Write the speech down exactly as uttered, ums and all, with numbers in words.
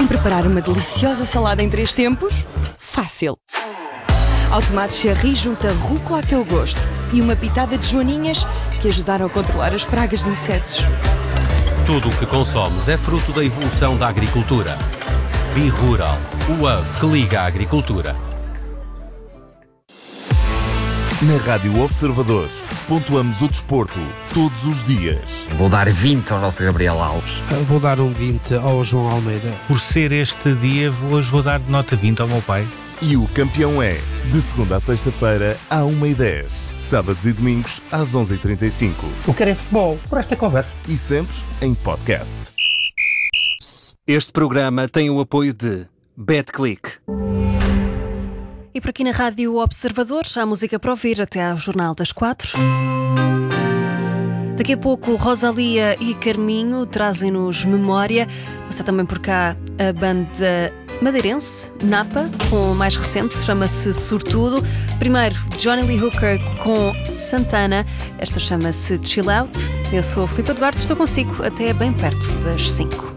Como preparar uma deliciosa salada em três tempos? Fácil! Ao tomate cherry junta rúcula a teu gosto e uma pitada de joaninhas que ajudaram a controlar as pragas de insetos. Tudo o que consomes é fruto da evolução da agricultura. BeRural, o hub que liga a agricultura. Na Rádio Observador, pontuamos o desporto todos os dias. Vou dar vinte ao nosso Gabriel Alves. Vou dar um vinte ao João Almeida. Por ser este dia, hoje vou dar nota vinte ao meu pai. E o campeão é, de segunda a sexta-feira, à uma e dez. Sábados e domingos, às onze e trinta e cinco. O que é futebol, por esta conversa. E sempre em podcast. Este programa tem o apoio de BetClick. E por aqui na Rádio Observador, há música para ouvir até ao Jornal das Quatro. Daqui a pouco, Rosalia e Carminho trazem-nos memória. Passa também por cá a banda madeirense, Napa, com o mais recente, chama-se Sortudo. Primeiro, Johnny Lee Hooker com Santana. Esta chama-se Chill Out. Eu sou a Filipe Eduardo, estou consigo até bem perto das cinco.